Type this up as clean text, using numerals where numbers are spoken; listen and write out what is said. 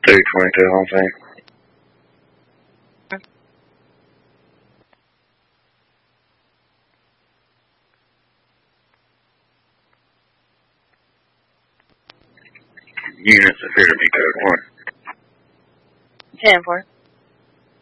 222 on scene. Units appear to be code 1. 10-4.